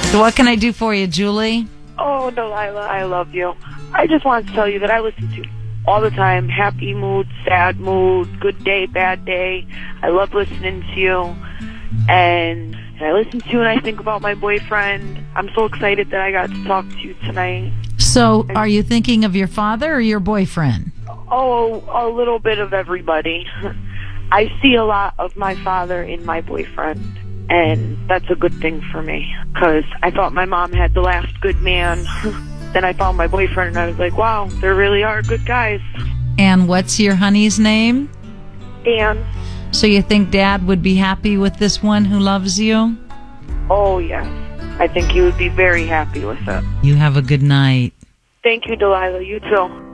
So what can I do for you, Julie? Oh, Delilah, I love you. I just want to tell you that I listen to you all the time. Happy mood, sad mood, good day, bad day. I love listening to you. And I listen to you and I think about my boyfriend. I'm so excited that I got to talk to you tonight. So are you thinking of your father or your boyfriend? Oh, a little bit of everybody. I see a lot of my father in my boyfriend. And that's a good thing for me, because I thought my mom had the last good man. Then I found my boyfriend, and I was like, wow, there really are good guys. And what's your honey's name? Dan. So you think Dad would be happy with this one who loves you? Oh, yes. I think he would be very happy with it. You have a good night. Thank you, Delilah. You too.